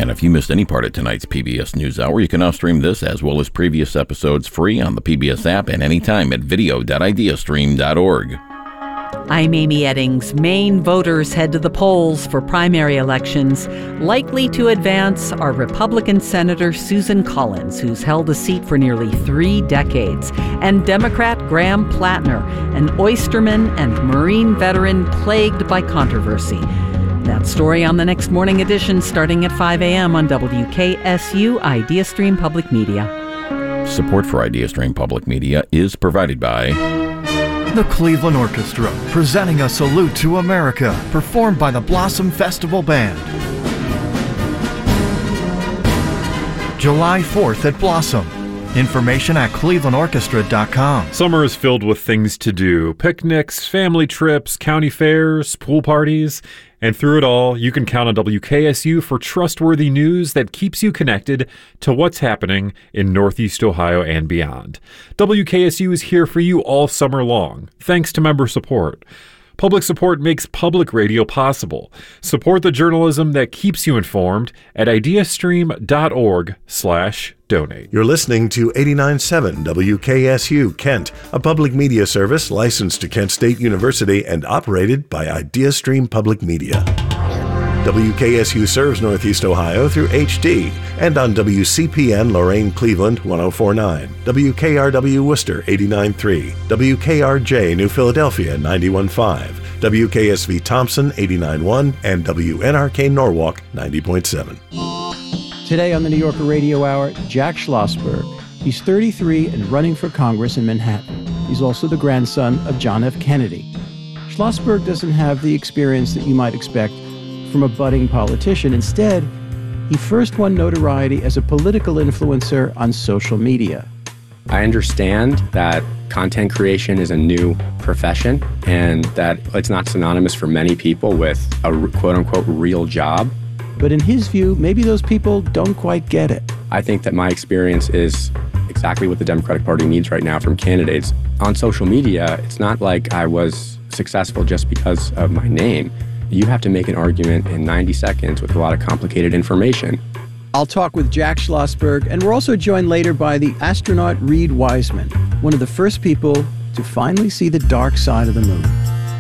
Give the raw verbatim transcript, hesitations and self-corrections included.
And if you missed any part of tonight's P B S NewsHour, you can now stream this as well as previous episodes free on the P B S app and anytime at video dot ideastream dot org. I'm Amy Eddings. Maine voters head to the polls for primary elections. Likely to advance are Republican Senator Susan Collins, who's held a seat for nearly three decades, and Democrat Graham Plattner, an oysterman and Marine veteran plagued by controversy. That story on the next morning edition starting at five a.m. on W K S U IdeaStream Public Media. Support for IdeaStream Public Media is provided by the Cleveland Orchestra, presenting a salute to America, performed by the Blossom Festival Band. July fourth at Blossom. Information at cleveland orchestra dot com. Summer is filled with things to do. Picnics, family trips, county fairs, pool parties. And through it all, you can count on W K S U for trustworthy news that keeps you connected to what's happening in Northeast Ohio and beyond. W K S U is here for you all summer long, thanks to member support. Public support makes public radio possible. Support the journalism that keeps you informed at ideastream dot org slash donate. You're listening to eighty-nine point seven W K S U Kent, a public media service licensed to Kent State University and operated by IdeaStream Public Media. W K S U serves Northeast Ohio through H D and on W C P N Lorain Cleveland one oh four point nine, W K R W Worcester eighty-nine point three, W K R J New Philadelphia ninety-one point five, W K S V Thompson eighty-nine point one, and W N R K Norwalk ninety point seven. Today on the New Yorker Radio Hour, Jack Schlossberg. He's thirty-three and running for Congress in Manhattan. He's also the grandson of John F. Kennedy. Schlossberg doesn't have the experience that you might expect from a budding politician. Instead, he first won notoriety as a political influencer on social media. I understand that content creation is a new profession and that it's not synonymous for many people with a quote-unquote real job. But in his view, maybe those people don't quite get it. I think that my experience is exactly what the Democratic Party needs right now from candidates. On social media, it's not like I was successful just because of my name. You have to make an argument in ninety seconds with a lot of complicated information. I'll talk with Jack Schlossberg, and we're also joined later by the astronaut Reed Wiseman, one of the first people to finally see the dark side of the moon.